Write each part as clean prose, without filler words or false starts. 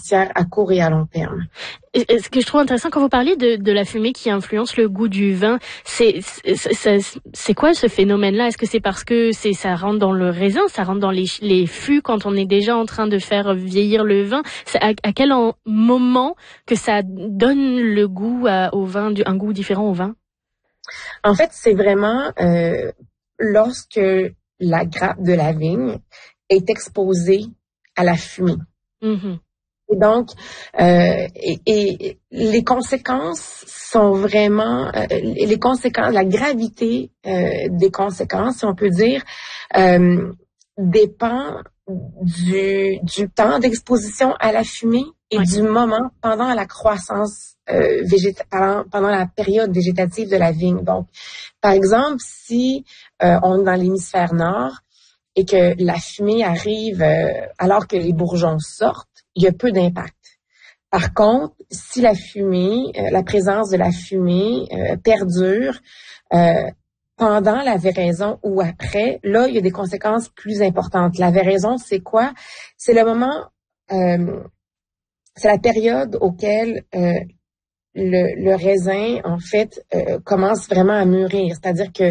financière à court et à long terme. Et ce que je trouve intéressant quand vous parlez de la fumée qui influence le goût du vin, c'est quoi ce phénomène-là? Est-ce que c'est parce que ça rentre dans le raisin, ça rentre dans les fûts quand on est déjà en train de faire vieillir le vin? C'est à quel moment que ça donne le goût au vin, un goût différent au vin? En fait, c'est vraiment lorsque la grappe de la vigne est exposée à la fumée. Mm-hmm. Et donc, et les conséquences sont vraiment, les conséquences, la gravité des conséquences, si on peut dire, dépend du temps d'exposition à la fumée et du moment pendant la croissance pendant la période végétative de la vigne. Donc, par exemple, si on est dans l'hémisphère nord et que la fumée arrive alors que les bourgeons sortent, il y a peu d'impact. Par contre, si la fumée, la présence de la fumée perdure pendant la véraison ou après, là, il y a des conséquences plus importantes. La véraison, c'est quoi? C'est le moment, c'est la période auquel le raisin, en fait, commence vraiment à mûrir. C'est-à-dire que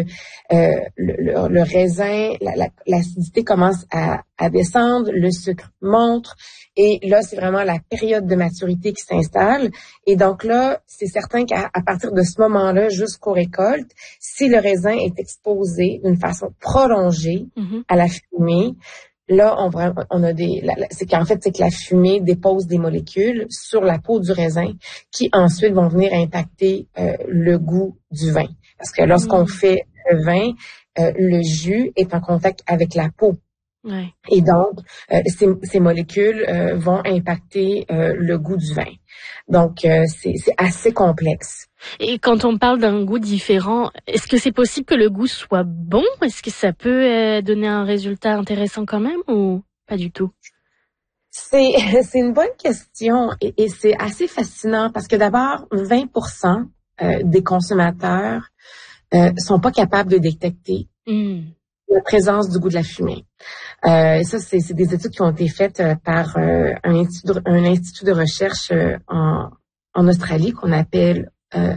le raisin, l'acidité commence à descendre, le sucre monte, et là, c'est vraiment la période de maturité qui s'installe. Et donc là, c'est certain qu'à partir de ce moment-là, jusqu'aux récoltes, si le raisin est exposé d'une façon prolongée à la fumée, là, on a c'est que la fumée dépose des molécules sur la peau du raisin qui ensuite vont venir impacter le goût du vin. Parce que lorsqu'on fait le vin, le jus est en contact avec la peau. Ouais. Et donc, ces molécules vont impacter le goût du vin. Donc, c'est assez complexe. Et quand on parle d'un goût différent, est-ce que c'est possible que le goût soit bon? Est-ce que ça peut donner un résultat intéressant quand même ou pas du tout? C'est une bonne question et c'est assez fascinant parce que d'abord, 20% des consommateurs sont pas capables de détecter la présence du goût de la fumée. Et ça, c'est des études qui ont été faites par un institut de recherche en Australie qu'on appelle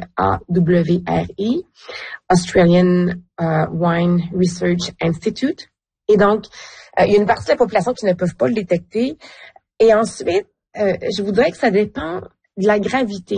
AWRI, Australian Wine Research Institute. Et donc, il y a une partie de la population qui ne peuvent pas le détecter. Et ensuite, je vous dirais que ça dépend de la gravité.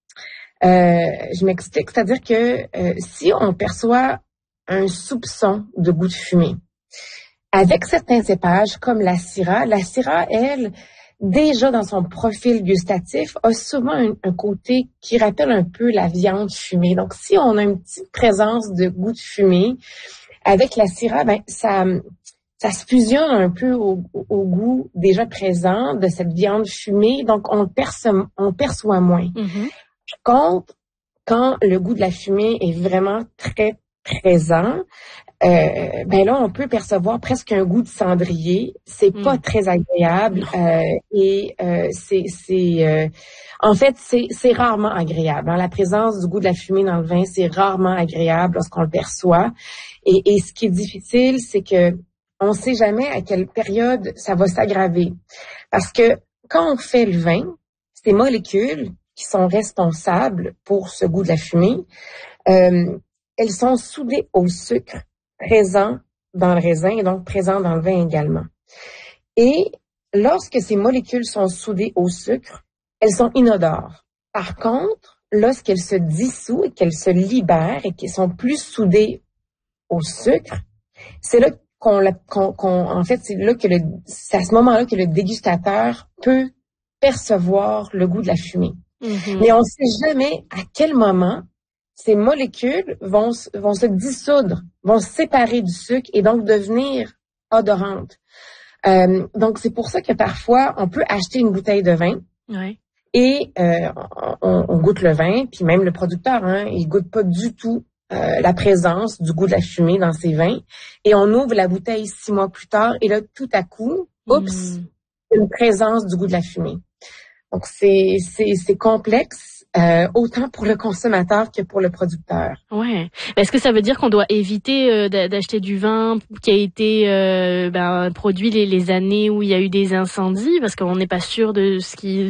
Je m'explique, c'est-à-dire que si on perçoit un soupçon de goût de fumée, avec certains cépages comme la Syrah, elle, déjà dans son profil gustatif, a souvent un côté qui rappelle un peu la viande fumée. Donc, si on a une petite présence de goût de fumée, avec la Syrah, ça se fusionne un peu au goût déjà présent de cette viande fumée. Donc, on perçoit moins. Par contre, quand le goût de la fumée est vraiment très présent, là, on peut percevoir presque un goût de cendrier. C'est pas très agréable en fait, c'est rarement agréable. La présence du goût de la fumée dans le vin, c'est rarement agréable lorsqu'on le perçoit. Et ce qui est difficile, c'est que on sait jamais à quelle période ça va s'aggraver. Parce que quand on fait le vin, ces molécules qui sont responsables pour ce goût de la fumée, elles sont soudées au sucre présent dans le raisin et donc présent dans le vin également. Et lorsque ces molécules sont soudées au sucre, elles sont inodores. Par contre, lorsqu'elles se dissouent et qu'elles se libèrent et qu'elles sont plus soudées au sucre, c'est là en fait, c'est à ce moment-là que le dégustateur peut percevoir le goût de la fumée. Mais on ne sait jamais à quel moment ces molécules vont se dissoudre, vont se séparer du sucre et donc devenir odorantes. Donc, c'est pour ça que parfois, on peut acheter une bouteille de vin et on goûte le vin, puis même le producteur, il goûte pas du tout la présence du goût de la fumée dans ses vins. Et on ouvre la bouteille 6 mois plus tard et là, tout à coup, une présence du goût de la fumée. Donc, c'est complexe, autant pour le consommateur que pour le producteur. Ouais. Est-ce que ça veut dire qu'on doit éviter d'acheter du vin qui a été produit les années où il y a eu des incendies, parce qu'on n'est pas sûr de ce qui